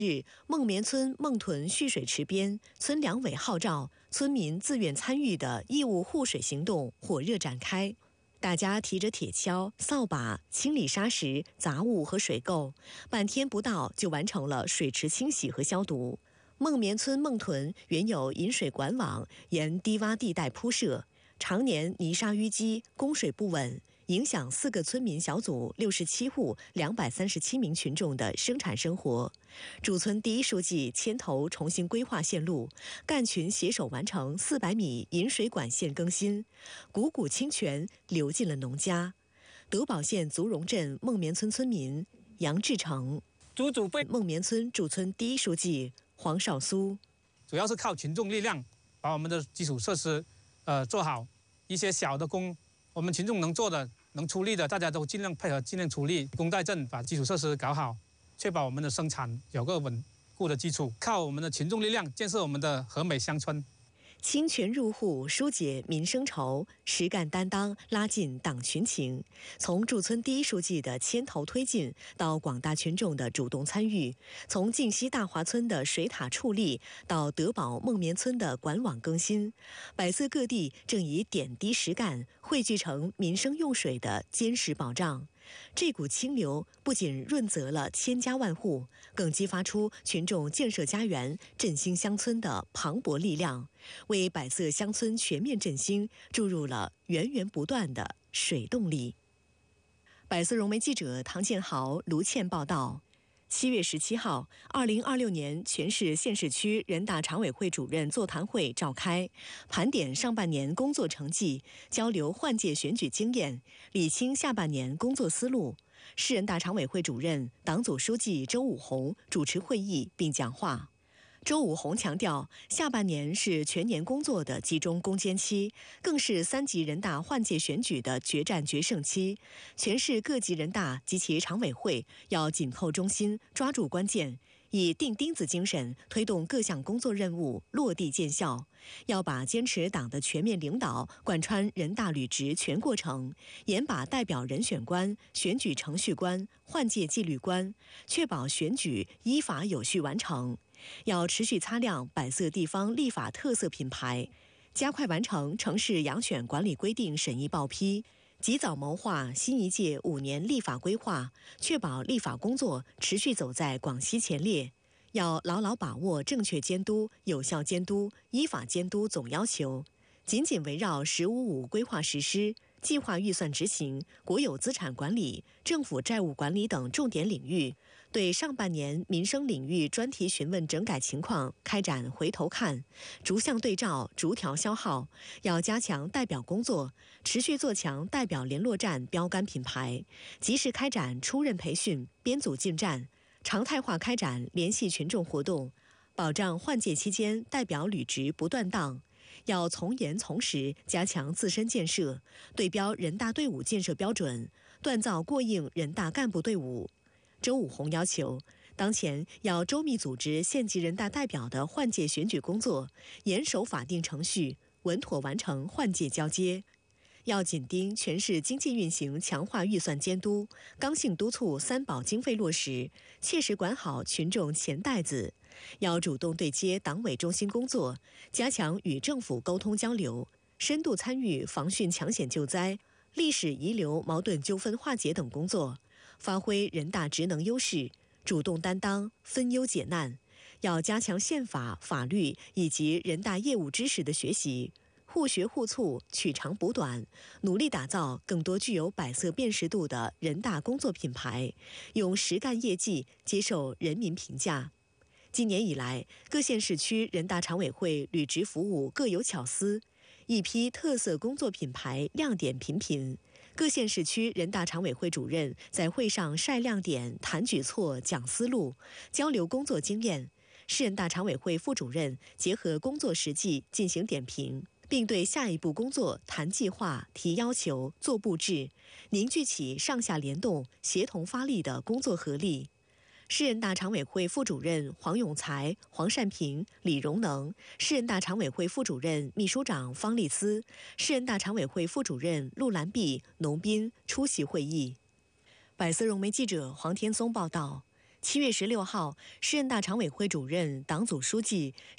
日，孟棉村孟屯蓄水池边，村两委号召村民自愿参与的义务护水行动火热展开。大家提着铁锹、扫把清理沙石、杂物和水垢，半天不到就完成了水池清洗和消毒。孟棉村孟屯原有引水管网沿低洼地带铺设，常年泥沙淤积，供水不稳，影响4个村民小组67户237名群众的生产生活。驻村第一书记牵头重新规划线路，干群携手完成400米引水管线更新，汩汩清泉流进了农家。德保县足荣镇孟棉村村民杨志成，孟棉村驻村第一书记黄少苏， 主要是靠群众力量把我们的基础设施做好，一些小的工我们群众能做的能出力的，大家都尽量配合，尽量出力，功在震，把基础设施搞好，确保我们的生产有个稳固的基础，靠我们的群众力量建设我们的和美乡村。 清泉入户，疏解民生愁，实干担当，拉近党群情。从驻村第一书记的牵头推进，到广大群众的主动参与，从晋西大华村的水塔矗立，到德保孟棉村的管网更新，百色各地正以点滴实干汇聚成民生用水的坚实保障。这股清流不仅润泽了千家万户，更激发出群众建设家园、振兴乡村的磅礴力量，为百色乡村全面振兴注入了源源不断的水动力。百色融媒记者唐建豪、卢倩报道。7月17号，2026年全市县市区人大常委会主任座谈会召开，盘点上半年工作成绩，交流换届选举经验，理清下半年工作思路。市人大常委会主任、党组书记周武红主持会议并讲话。周武红强调，下半年是全年工作的集中攻坚期，更是3级人大换届选举的决战决胜期。全市各级人大及其常委会要紧扣中心，抓住关键，以钉钉子精神推动各项工作任务落地见效。要把坚持党的全面领导贯穿人大履职全过程，严把代表人选关、选举程序关、换届纪律关，确保选举依法有序完成。要持续擦亮百色地方立法特色品牌，加快完成城市养选管理规定审议报批，及早谋划新一届5年立法规划，确保立法工作持续走在广西前列。要牢牢把握正确监督、有效监督、依法监督总要求，紧紧围绕“15+5”规划实施、计划预算执行、国有资产管理、政府债务管理等重点领域，对上半年民生领域专题询问整改情况开展回头看，逐项对照，逐条消耗。要加强代表工作，持续做强代表联络站标杆品牌，及时开展出任培训、编组进站，常态化开展联系群众活动，保障换届期间代表履职不断档。要从严从实加强自身建设，对标人大队伍建设标准，锻造过硬人大干部队伍。周武红要求，当前要周密组织县级人大代表的换届选举工作，严守法定程序，稳妥完成换届交接。要紧盯全市经济运行，强化预算监督，刚性督促3保经费落实，切实管好群众钱袋子。要主动对接党委中心工作，加强与政府沟通交流，深度参与防汛抢险救灾、历史遗留矛盾纠纷化解等工作，发挥人大职能优势，主动担当，分忧解难。要加强宪法、法律以及人大业务知识的学习，互学互促，取长补短，努力打造更多具有百色辨识度的人大工作品牌，用实干业绩接受人民评价。今年以来，各县市区人大常委会履职服务各有巧思，一批特色工作品牌亮点频频。各县市区人大常委会主任在会上晒亮点、谈举措、讲思路，交流工作经验。市人大常委会副主任结合工作实际进行点评，并对下一步工作谈计划、提要求、做布置，凝聚起上下联动、协同发力的工作合力。市人大常委会副主任黄永才、黄善平、李荣能，市人大常委会副主任、秘书长方丽斯，市人大常委会副主任陆兰碧、农斌出席会议。百色融媒记者黄天松报道。 7月16号，市人大常委会主任、党组书记、